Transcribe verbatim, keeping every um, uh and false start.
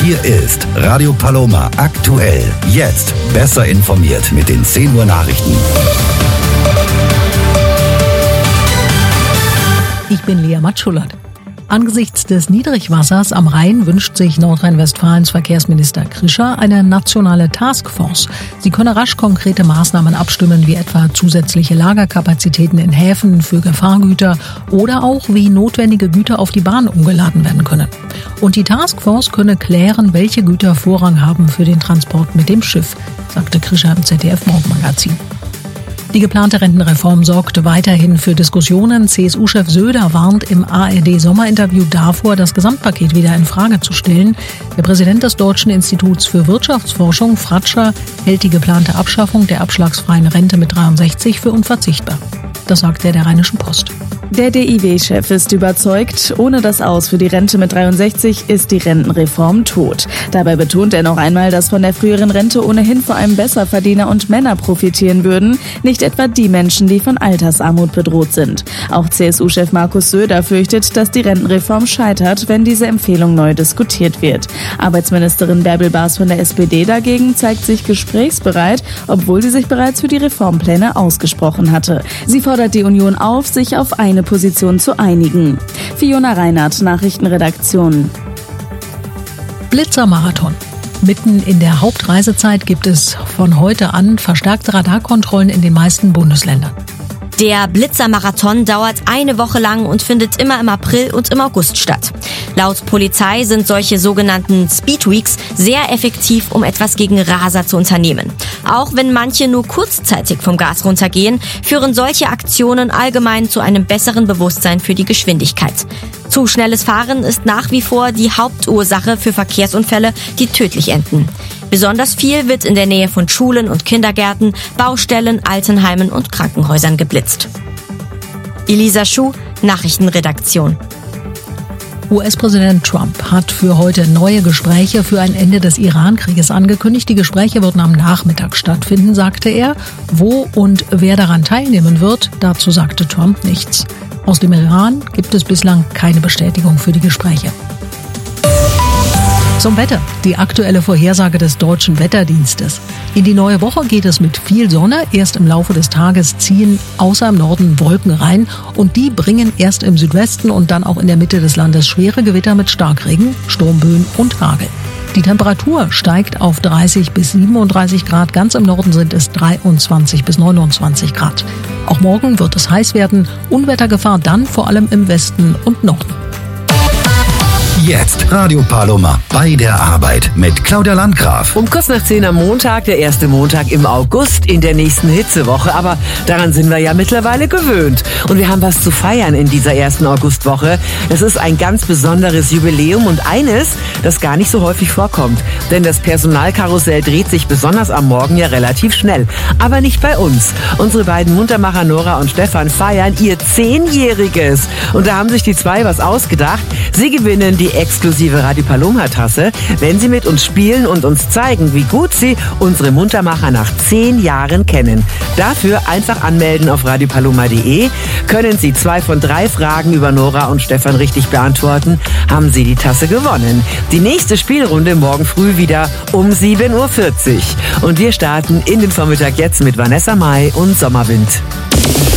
Hier ist Radio Paloma aktuell. Jetzt besser informiert mit den zehn Uhr Nachrichten. Ich bin Lea Matschulert. Angesichts des Niedrigwassers am Rhein wünscht sich Nordrhein-Westfalens Verkehrsminister Krischer eine nationale Taskforce. Sie könne rasch konkrete Maßnahmen abstimmen, wie etwa zusätzliche Lagerkapazitäten in Häfen für Gefahrgüter oder auch wie notwendige Güter auf die Bahn umgeladen werden können. Und die Taskforce könne klären, welche Güter Vorrang haben für den Transport mit dem Schiff, sagte Krischer im Z D F-Morgenmagazin. Die geplante Rentenreform sorgt weiterhin für Diskussionen. C S U-Chef Söder warnt im A R D-Sommerinterview davor, das Gesamtpaket wieder in Frage zu stellen. Der Präsident des Deutschen Instituts für Wirtschaftsforschung, Fratscher, hält die geplante Abschaffung der abschlagsfreien Rente mit dreiundsechzig für unverzichtbar. Das sagt er der Rheinischen Post. Der D I W-Chef ist überzeugt, ohne das Aus für die Rente mit dreiundsechzig ist die Rentenreform tot. Dabei betont er noch einmal, dass von der früheren Rente ohnehin vor allem Besserverdiener und Männer profitieren würden, nicht etwa die Menschen, die von Altersarmut bedroht sind. Auch C S U-Chef Markus Söder fürchtet, dass die Rentenreform scheitert, wenn diese Empfehlung neu diskutiert wird. Arbeitsministerin Bärbel Baas von der S P D dagegen zeigt sich gesprächsbereit, obwohl sie sich bereits für die Reformpläne ausgesprochen hatte. Sie fordert die Union auf, sich auf eine Position zu einigen. Fiona Reinhardt, Nachrichtenredaktion. Blitzermarathon. Mitten in der Hauptreisezeit gibt es von heute an verstärkte Radarkontrollen in den meisten Bundesländern. Der Blitzermarathon dauert eine Woche lang und findet immer im April und im August statt. Laut Polizei sind solche sogenannten Speedweeks sehr effektiv, um etwas gegen Raser zu unternehmen. Auch wenn manche nur kurzzeitig vom Gas runtergehen, führen solche Aktionen allgemein zu einem besseren Bewusstsein für die Geschwindigkeit. Zu schnelles Fahren ist nach wie vor die Hauptursache für Verkehrsunfälle, die tödlich enden. Besonders viel wird in der Nähe von Schulen und Kindergärten, Baustellen, Altenheimen und Krankenhäusern geblitzt. Elisa Schuh, Nachrichtenredaktion. U S-Präsident Trump hat für heute neue Gespräche für ein Ende des Iran-Krieges angekündigt. Die Gespräche würden am Nachmittag stattfinden, sagte er. Wo und wer daran teilnehmen wird, dazu sagte Trump nichts. Aus dem Iran gibt es bislang keine Bestätigung für die Gespräche. Zum Wetter. Die aktuelle Vorhersage des Deutschen Wetterdienstes. In die neue Woche geht es mit viel Sonne. Erst im Laufe des Tages ziehen außer im Norden Wolken rein und die bringen erst im Südwesten und dann auch in der Mitte des Landes schwere Gewitter mit Starkregen, Sturmböen und Hagel. Die Temperatur steigt auf dreißig bis siebenunddreißig Grad. Ganz im Norden sind es dreiundzwanzig bis neunundzwanzig Grad. Auch morgen wird es heiß werden. Unwettergefahr dann vor allem im Westen und Norden. Jetzt Radio Paloma bei der Arbeit mit Claudia Landgraf. Um kurz nach zehn am Montag, der erste Montag im August in der nächsten Hitzewoche. Aber daran sind wir ja mittlerweile gewöhnt. Und wir haben was zu feiern in dieser ersten Augustwoche. Es ist ein ganz besonderes Jubiläum und eines, das gar nicht so häufig vorkommt. Denn das Personalkarussell dreht sich besonders am Morgen ja relativ schnell. Aber nicht bei uns. Unsere beiden Muntermacher Nora und Stefan feiern ihr Zehnjähriges. Und da haben sich die zwei was ausgedacht. Sie gewinnen die exklusive Radio Paloma Tasse, wenn Sie mit uns spielen und uns zeigen, wie gut Sie unsere Muntermacher nach zehn Jahren kennen. Dafür einfach anmelden auf radio paloma punkt de. Können Sie zwei von drei Fragen über Nora und Stefan richtig beantworten, haben Sie die Tasse gewonnen. Die nächste Spielrunde morgen früh wieder um sieben Uhr vierzig. Und wir starten in den Vormittag jetzt mit Vanessa Mai und Sommerwind.